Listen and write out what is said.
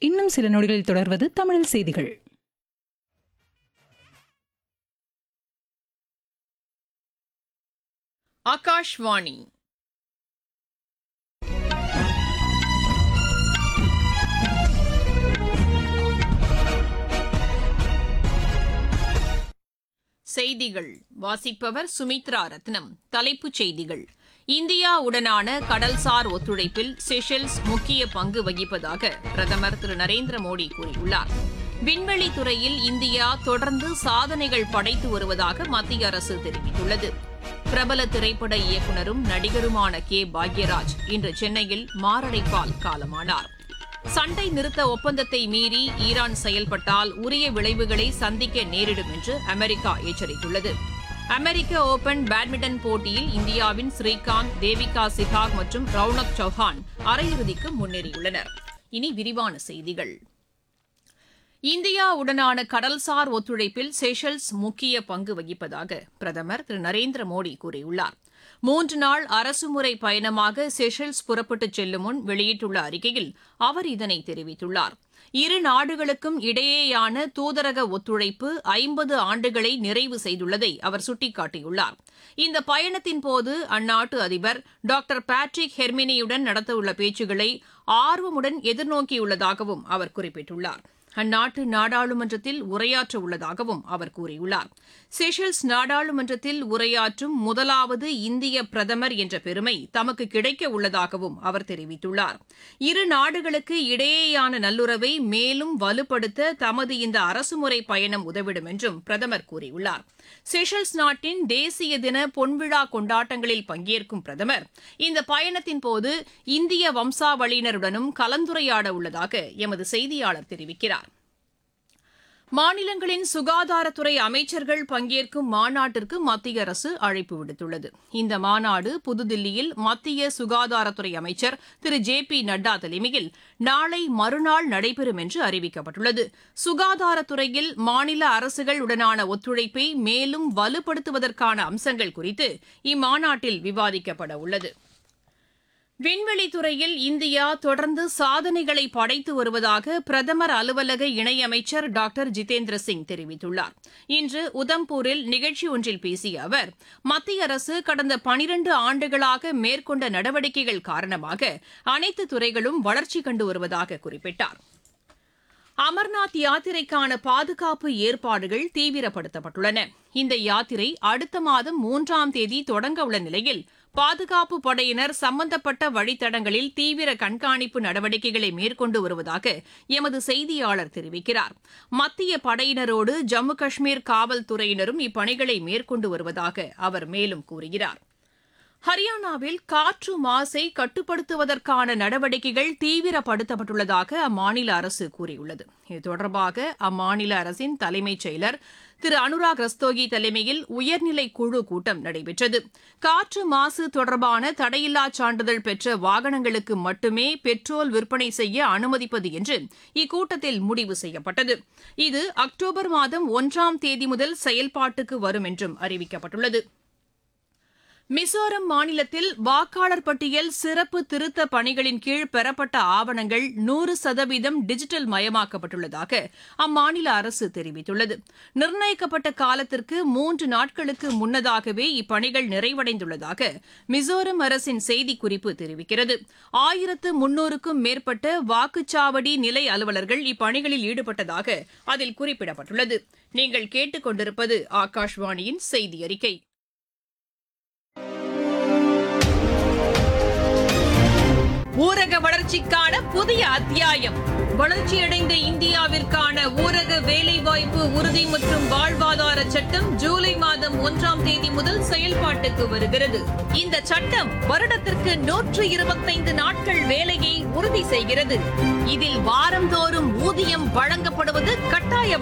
இன்னும் சில நொடிகளில் தொடர்வது தமிழில் செய்திகள். ஆகாஷ்வாணி செய்திகள் வாசிப்பவர் சுமித்ரா ரத்னம். தலைப்புச் செய்திகள்: இந்தியாவுடனான கடல்சார் ஒத்துழைப்பில் செஷல்ஸ் முக்கிய பங்கு வகிப்பதாக பிரதமர் திரு நரேந்திர மோடி கூறியுள்ளார். விண்வெளி துறையில் இந்தியா தொடர்ந்து சாதனைகள் படைத்து வருவதாக மத்திய அரசு தெரிவித்துள்ளது. பிரபல திரைப்பட இயக்குநரும் நடிகருமான பாக்யராஜ் இன்று சென்னையில் மாரடைப்பால் காலமானார். சண்டை நிறுத்த ஒப்பந்தத்தை மீறி ஈரான் செயல்பட்டால் உரிய விளைவுகளை சந்திக்க நேரிடும் என்று அமெரிக்கா எச்சரித்துள்ளது. அமெரிக்க ஓபன் பேட்மிண்டன் போட்டியில் இந்தியாவின் ஸ்ரீகாந்த், தேவிகா சிகாக் மற்றும் ரவுனக் சௌஹான் அரையிறுதிக்கு முன்னேறியுள்ளனர். இனி விரிவான செய்திகள். இந்தியாவுடனான கடல்சார் ஒத்துழைப்பில் செஷல்ஸ் முக்கிய பங்கு வகிப்பதாக பிரதமர் திரு நரேந்திர மோடி கூறியுள்ளார். 3 நாள் அரசுமுறை பயணமாக செஷல்ஸ் புறப்பட்டுச் செல்லும் முன் வெளியிட்டுள்ள அறிக்கையில் அவர் இதனை தெரிவித்துள்ளார். இரு நாடுகளுக்கும் இடையேயான தூதரக ஒத்துழைப்பு 50 ஆண்டுகளை நிறைவு செய்துள்ளதை அவர் சுட்டிக்காட்டியுள்ளார். இந்த பயணத்தின்போது அந்நாட்டு அதிபர் டாக்டர் பேட்ரிக் ஹெர்மினியுடன் நடத்தவுள்ள பேச்சுக்களை ஆர்வமுடன் எதிர்நோக்கியுள்ளதாகவும் அவர் குறிப்பிட்டுள்ளார். அந்நாட்டு நாடாளுமன்றத்தில் உரையாற்ற உள்ளதாகவும் அவர் கூறியுள்ளார். செஷல்ஸ் நாடாளுமன்றத்தில் உரையாற்றும் முதலாவது இந்திய பிரதமர் என்ற பெருமை தமக்கு கிடைக்க உள்ளதாகவும் அவர் தெரிவித்துள்ளார். இரு நாடுகளுக்கு இடையேயான நல்லுறவை மேலும் வலுப்படுத்த தமது இந்த அரசுமுறை பயணம் உதவிடும் என்றும் பிரதமர் கூறியுள்ளார். செஷல்ஸ் நாட்டின் தேசிய தின பொன்விழா கொண்டாட்டங்களில் பங்கேற்கும் பிரதமர் இந்த பயணத்தின்போது இந்திய வம்சாவளியினருடனும் கலந்துரையாட உள்ளதாக எமது செய்தியாளர் தெரிவிக்கிறார். மாநிலங்களின் சுகாதாரத்துறை அமைச்சர்கள் பங்கேற்கும் மாநாட்டிற்கு மத்திய அரசு அழைப்பு விடுத்துள்ளது. இந்த மாநாடு புதுதில்லியில் மத்திய சுகாதாரத்துறை அமைச்சர் திரு ஜே.பி. நட்டா தலைமையில் நாளை மறுநாள் நடைபெறும் என்று அறிவிக்கப்பட்டுள்ளது. சுகாதாரத்துறையில் மாநில அரசுகள் உடனான ஒத்துழைப்பை மேலும் வலுப்படுத்துவதற்கான அம்சங்கள் குறித்து இம்மாநாட்டில் விவாதிக்கப்பட உள்ளது. விண்வெளித்துறையில் இந்தியா தொடர்ந்து சாதனைகளை படைத்து வருவதாக பிரதமர் அலுவலக இணையமைச்சர் டாக்டர் ஜிதேந்திர சிங் தெரிவித்துள்ளார். இன்று உதம்பூரில் நிகழ்ச்சி ஒன்றில் பேசிய அவர், மத்திய அரசு கடந்த 12 ஆண்டுகளாக மேற்கொண்ட நடவடிக்கைகள் காரணமாக அனைத்து துறைகளும் வளர்ச்சி கண்டு வருவதாக குறிப்பிட்டார். அமர்நாத் யாத்திரைக்கான பாதுகாப்பு ஏற்பாடுகள் தீவிரப்படுத்தப்பட்டுள்ளன. இந்த யாத்திரை அடுத்த மாதம் 3ஆம் தேதி தொடங்க உள்ள நிலையில் பாதுகாப்பு படையினர் சம்பந்தப்பட்ட வழித்தடங்களில் தீவிர கண்காணிப்பு நடவடிக்கைகளை மேற்கொண்டு வருவதாக எமது செய்தியாளர் தெரிவிக்கிறார். மத்திய படையினரோடு ஜம்மு காஷ்மீர் காவல்துறையினரும் இப்பணிகளை மேற்கொண்டு வருவதாக அவர் மேலும் கூறுகிறார். ஹரியானாவில் காற்று மாசை கட்டுப்படுத்துவதற்கான நடவடிக்கைகள் தீவிரப்படுத்தப்பட்டுள்ளதாக அம்மாநில அரசு கூறியுள்ளது. இது தொடர்பாக அம்மாநில அரசின் தலைமைச் செயலர் திரு அனுராக் ரஸ்தோகி தலைமையில் உயர்நிலை குழு கூட்டம் நடைபெற்றது. காற்று மாசு தொடர்பான தடையில்லா சான்றிதழ் பெற்ற வாகனங்களுக்கு மட்டுமே பெட்ரோல் விற்பனை செய்ய அனுமதிப்பது என்று இக்கூட்டத்தில் முடிவு செய்யப்பட்டது. இது அக்டோபர் மாதம் 1ஆம் தேதி முதல் செயல்பாட்டுக்கு வரும் என்றும் அறிவிக்கப்பட்டுள்ளது. மிசோரம் மாநிலத்தில் வாக்காளர் பட்டியல் சிறப்பு திருத்த பணிகளின் கீழ் பெறப்பட்ட ஆவணங்கள் 100% டிஜிட்டல் மயமாக்கப்பட்டுள்ளதாக அம்மாநில அரசு தெரிவித்துள்ளது. நிர்ணயிக்கப்பட்ட காலத்திற்கு 3 நாட்களுக்கு முன்னதாகவே இப்பணிகள் நிறைவடைந்துள்ளதாக மிசோரம் அரசின் செய்திக்குறிப்பு தெரிவிக்கிறது. 1300க்கும் மேற்பட்ட வாக்குச்சாவடி நிலை அலுவலர்கள் இப்பணிகளில் ஈடுபட்டதாக அதில் குறிப்பிடப்பட்டுள்ளது. நீங்கள் கேட்டுக் கொண்டிருப்பது ஆகாஷ்வாணியின் செய்தி அறிக்கை. ஊரக வளர்ச்சிக்கான புதிய அத்தியாயம். வளர்ச்சியடைந்த இந்தியாவிற்கான ஊரக வேலைவாய்ப்பு உறுதி மற்றும் வாழ்வாதார சட்டம் ஜூலை மாதம் 1ஆம் தேதி முதல் செயல்பாட்டுக்கு வருகிறது. இந்த சட்டம் வருடத்திற்கு 125 நாட்கள் வேலையை உறுதி செய்கிறது. இதில் வாரந்தோறும் ஊதியம் வழங்கப்படுவது கட்டாய